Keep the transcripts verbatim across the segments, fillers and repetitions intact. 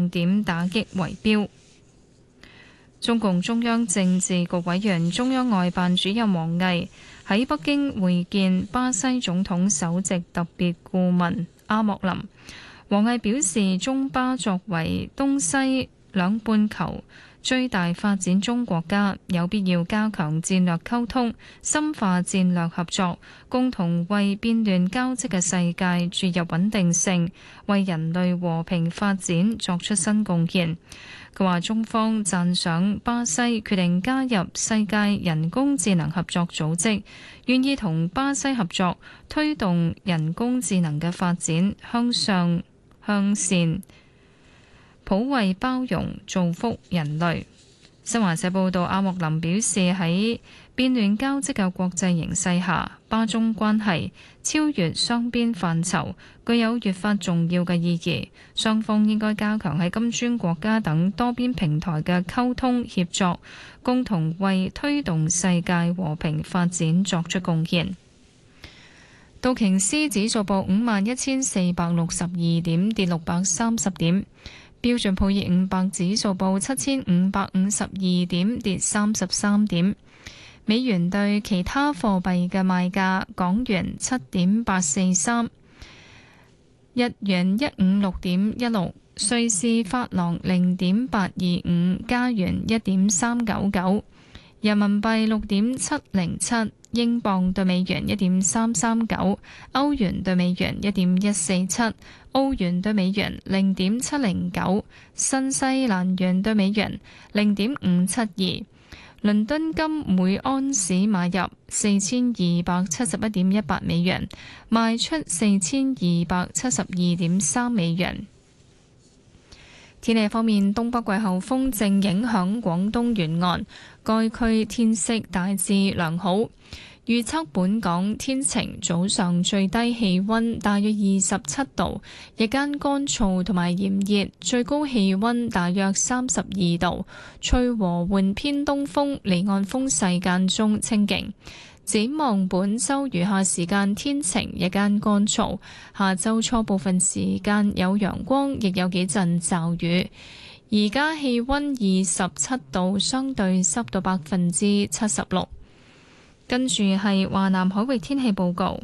點打擊圍標。中共中央政治局委員、中央外辦主任王毅喺北京會見巴西總統首席特別顧問阿莫林。王毅表示，中巴作為東西兩半球最大發展中國家，有必要加強戰略溝通，深化戰略合作，共同為變亂交織嘅世界注入穩定性，為人類和平發展作出新貢獻。佢話中方讚賞巴西決定加入世界人工智能合作組織，願意同巴西合作推動人工智能嘅發展向上向善，普惠包容，造福人類。新華社報道，阿莫林表示，喺變亂交織嘅國際形勢下，巴中關係超越雙邊範疇，具有越發重要嘅意義。雙方應該加強喺金磚國家等多邊平台嘅溝通協作，共同為推動世界和平發展作出貢獻。道瓊斯指數報五萬一千四百六十二點，跌六百三十點。標準普爾五百指數報七千五百五十二點，跌三十三點。美元對其他貨幣嘅賣價：港元七點八四三，日元一五六點一六，瑞士法郎零點八二五，加元一點三九九，人民幣六點七零七，英鎊對美元一點三三九，歐元對美元一點一四七，澳元對美元零點七零九，新西蘭元對美元零點五七二。倫敦金每安士買入四千二百七十一點一八美元，賣出四千二百七十二點三美元。天氣方面，東北季候風正影響廣東沿岸，該區天色大致良好。預測本港天晴，早上最低氣溫大約二十七度，日間乾燥同埋炎熱，最高氣溫大約三十二度，吹和緩偏東風，離岸風勢間中清勁。展望本週餘下時間天晴，日間乾燥，下週初部分時間有陽光，亦有幾陣驟雨。而家氣溫二十七度，相對濕度百分之七十六。跟住係華南海域天氣報告，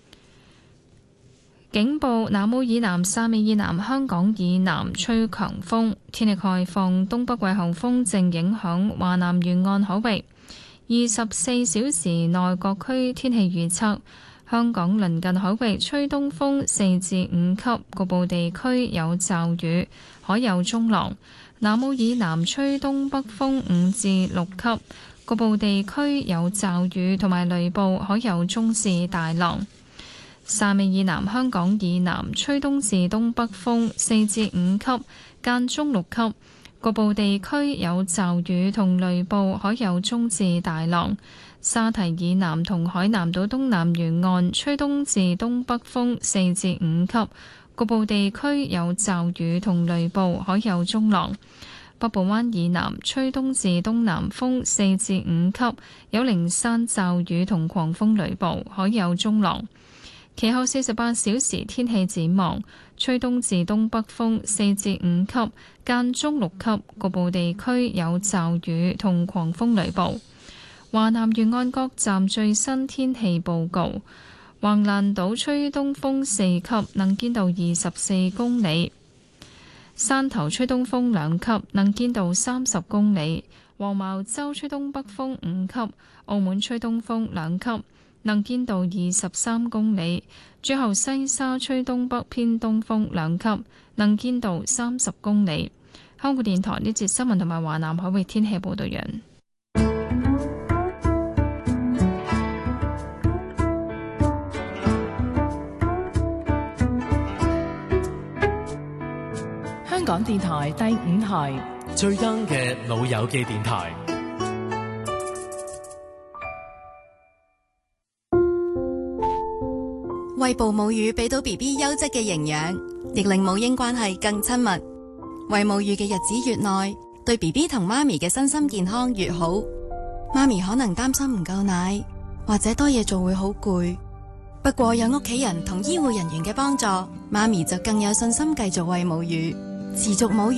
警報：南澳以南、汕尾以南、香港以南吹強風，天氣概況。東北季候風正影響華南沿岸海域。二十四小時內各區天氣預測：香港鄰近海域吹東風四至五級，局部地區有驟雨，海有中浪；南澳以南吹東北風五至六級。局部地區有驟雨同埋雷暴，海有中至大浪。汕尾以南、香港以南吹東至東北風四至五級，間中六級。局部地區有驟雨同雷暴，海有中至大浪。沙堤以南同海南島東南沿岸吹東至東北風四至五級，局部地區有驟雨同雷暴，海有中浪。北部灣以南吹東至東南風四至五級，有零散驟雨同狂風雷暴，海有中浪。其後四十八小時天氣展望：吹東至東北風四至五級，間中六級，局部地區有驟雨同狂風雷暴。華南沿岸各站最新天氣報告：橫瀾島吹東風四級，能見度二十四公里。汕頭吹東風兩級，能見度三十公里；黃茅洲吹東北風五級，澳門吹東風兩級，能見度二十三公里；最後西沙吹東北偏東風兩級，能見度三十公里。香港電台呢節新聞同埋華南海域天氣報道員。 香港電台第五台最 young 嘅老友記電台， 餵哺母乳俾到 B B 優質嘅營養，亦令母嬰關係更親密。餵母乳嘅日子越耐，對 B B 同媽咪嘅身心健康越好。媽咪可能擔心唔夠奶，或者多嘢做會好攰。不過有屋企人同醫護人員嘅幫助，媽咪就更有信心繼續餵母乳。持續母乳